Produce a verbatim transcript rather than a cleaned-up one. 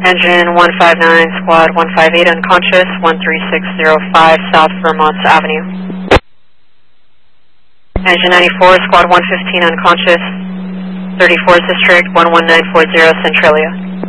Engine one five nine, Squad one five eight unconscious, one three six zero five South Vermont Avenue. Engine ninety-four, Squad one fifteen unconscious, thirty-fourth District, one one nine four zero Centralia.